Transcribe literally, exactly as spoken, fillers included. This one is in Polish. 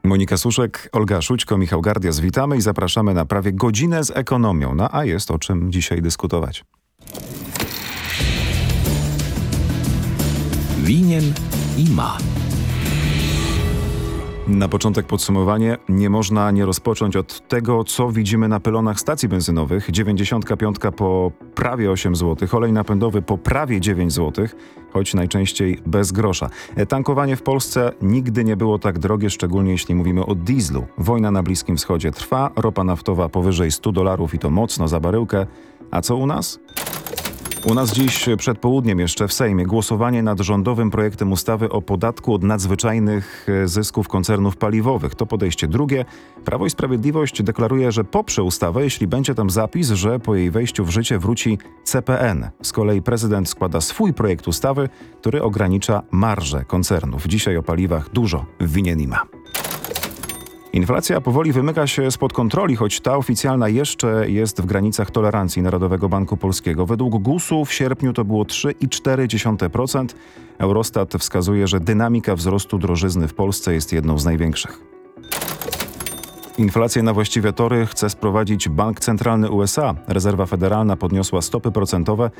Monika Suszek, Olga Szućko, Michał Gardias. Witamy i zapraszamy na prawie godzinę z ekonomią. No a jest o czym dzisiaj dyskutować. Winien i ma. Na początek podsumowanie. Nie można nie rozpocząć od tego, co widzimy na pylonach stacji benzynowych. dziewięćdziesiątka piątka po prawie osiem złotych, olej napędowy po prawie dziewięć złotych, choć najczęściej bez grosza. Tankowanie w Polsce nigdy nie było tak drogie, szczególnie jeśli mówimy o dieslu. Wojna na Bliskim Wschodzie trwa, ropa naftowa powyżej stu dolarów i to mocno za baryłkę. A co u nas? U nas dziś przed południem jeszcze w Sejmie głosowanie nad rządowym projektem ustawy o podatku od nadzwyczajnych zysków koncernów paliwowych. To podejście drugie. Prawo i Sprawiedliwość deklaruje, że poprze ustawę, jeśli będzie tam zapis, że po jej wejściu w życie wróci C P N. Z kolei prezydent składa swój projekt ustawy, który ogranicza marże koncernów. Dzisiaj o paliwach dużo w Winien i ma. Inflacja powoli wymyka się spod kontroli, choć ta oficjalna jeszcze jest w granicach tolerancji Narodowego Banku Polskiego. Według gusu w sierpniu to było trzy i cztery dziesiąte procent. Eurostat wskazuje, że dynamika wzrostu drożyzny w Polsce jest jedną z największych. Inflację na właściwe tory chce sprowadzić Bank Centralny U S A. Rezerwa Federalna podniosła stopy procentowe